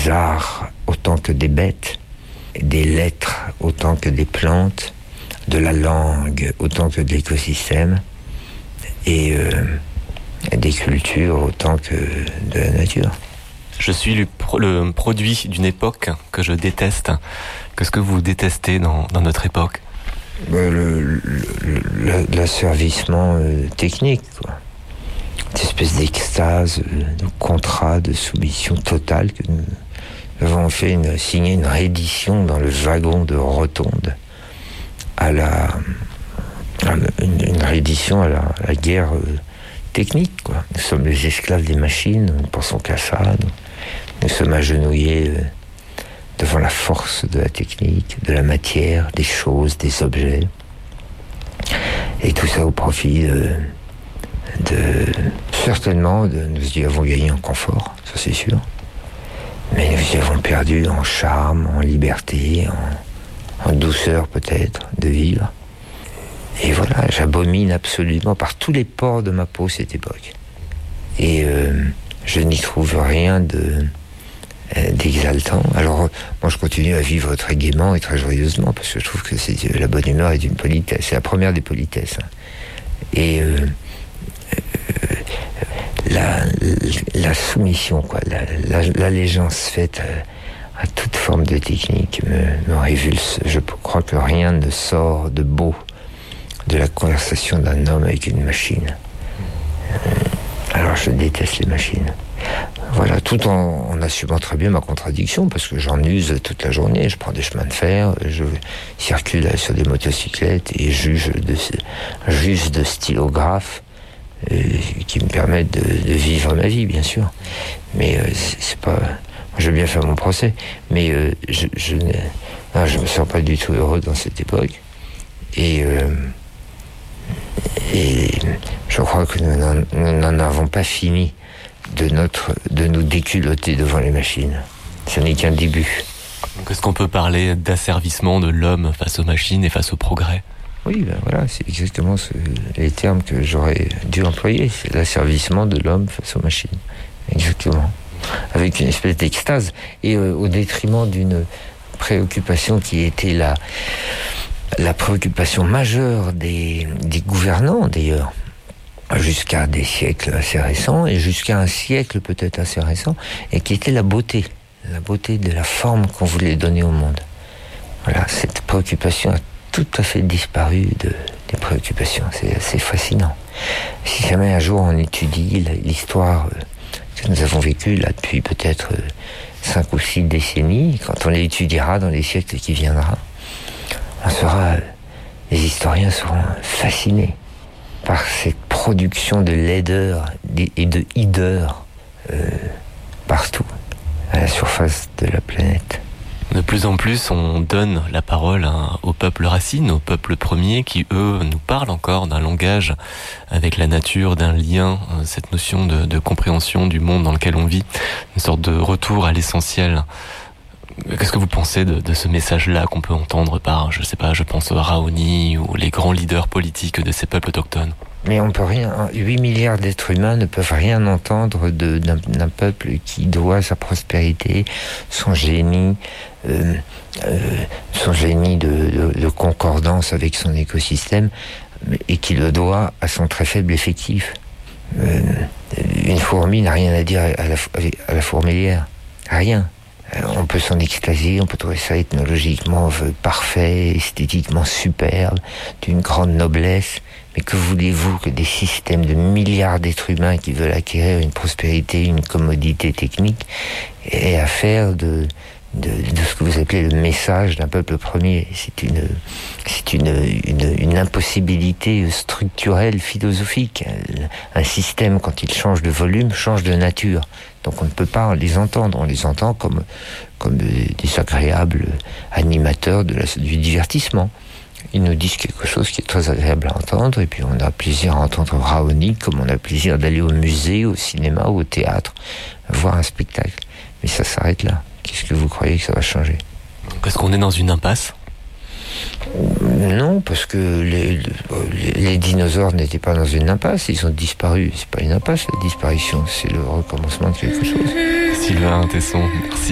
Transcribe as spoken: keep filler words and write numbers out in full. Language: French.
des arts autant que des bêtes, des lettres autant que des plantes, de la langue autant que de l'écosystème, et euh, des cultures autant que de la nature. Je suis le, pro- le produit d'une époque que je déteste. Qu'est-ce que vous détestez dans, dans notre époque ? Le, le, le, l'asservissement euh, technique, quoi. Cette espèce d'extase, de contrat, de soumission totale que nous avons fait une, signé une réédition dans le wagon de Rotonde à la, à la une, une réédition à la, à la guerre euh, technique, quoi. Nous sommes les esclaves des machines, nous ne pensons qu'à ça. Nous, nous sommes agenouillés euh, devant la force de la technique, de la matière, des choses, des objets. Et tout ça au profit de, de certainement, de, nous y avons gagné en confort, ça c'est sûr. Mais nous y avons perdu en charme, en liberté, en, en douceur peut-être de vivre. Et voilà, j'abomine absolument par tous les pores de ma peau cette époque. Et euh, je n'y trouve rien de... d'exaltant. Alors, moi, je continue à vivre très gaiement et très joyeusement parce que je trouve que c'est, la bonne humeur est une politesse. C'est la première des politesses. Et euh, euh, la, la soumission, quoi, la, la, l'allégeance faite à, à toute forme de technique me, me révulse. Je crois que rien ne sort de beau de la conversation d'un homme avec une machine. Alors, je déteste les machines. Voilà, tout en, en assumant très bien ma contradiction, parce que j'en use toute la journée. Je prends des chemins de fer, je circule sur des motocyclettes et juge de, juge de stylographes euh, qui me permettent de, de vivre ma vie, bien sûr. Mais euh, c'est, c'est pas... Je vais bien faire mon procès, mais euh, je, je, non, je me sens pas du tout heureux dans cette époque. Et... Euh, Et je crois que nous n'en, nous n'en avons pas fini de, notre, de nous déculotter devant les machines. Ce n'est qu'un début. Donc est-ce qu'on peut parler d'asservissement de l'homme face aux machines et face au progrès ? Oui, ben voilà, c'est exactement ce, les termes que j'aurais dû employer. C'est l'asservissement de l'homme face aux machines. Exactement. Avec une espèce d'extase. Et euh, au détriment d'une préoccupation qui était la... la préoccupation majeure des, des gouvernants, d'ailleurs, jusqu'à des siècles assez récents, et jusqu'à un siècle peut-être assez récent, et qui était la beauté, la beauté de la forme qu'on voulait donner au monde. Voilà, cette préoccupation a tout à fait disparu de, des préoccupations. C'est assez fascinant. Si jamais un jour on étudie l'histoire que nous avons vécue là depuis peut-être cinq ou six décennies, quand on l'étudiera dans les siècles qui viendront, on sera, les historiens seront fascinés par cette production de laideur et de hideur euh, partout, à la surface de la planète. De plus en plus, on donne la parole hein, aux peuples racines, aux peuples premiers, qui, eux, nous parlent encore d'un langage avec la nature, d'un lien, euh, cette notion de, de compréhension du monde dans lequel on vit, une sorte de retour à l'essentiel. Qu'est-ce que vous pensez de, de ce message-là qu'on peut entendre par, je sais pas, je pense à Raoni ou les grands leaders politiques de ces peuples autochtones ? Mais on peut rien, huit milliards d'êtres humains ne peuvent rien entendre de, d'un, d'un peuple qui doit sa prospérité, son génie, euh, euh, son génie de, de, de concordance avec son écosystème, et qui le doit à son très faible effectif. Euh, une fourmi n'a rien à dire à la, à la fourmilière. Rien. On peut s'en extasier, on peut trouver ça ethnologiquement parfait, esthétiquement superbe, d'une grande noblesse. Mais que voulez-vous que des systèmes de milliards d'êtres humains qui veulent acquérir une prospérité, une commodité technique, aient à faire de, de, de ce que vous appelez le message d'un peuple premier? C'est une, c'est une, une, une impossibilité structurelle, philosophique. Un système, quand il change de volume, change de nature. Donc on ne peut pas les entendre, on les entend comme, comme des, des agréables animateurs de la, du divertissement. Ils nous disent quelque chose qui est très agréable à entendre, et puis on a plaisir à entendre Raoni, comme on a plaisir d'aller au musée, au cinéma ou au théâtre, voir un spectacle. Mais ça s'arrête là. Qu'est-ce que vous croyez que ça va changer ? Est-ce qu'on est dans une impasse ? Non, parce que les, les, les dinosaures n'étaient pas dans une impasse, ils ont disparu. C'est pas une impasse, la disparition, c'est le recommencement de quelque chose. Sylvain Tesson, merci.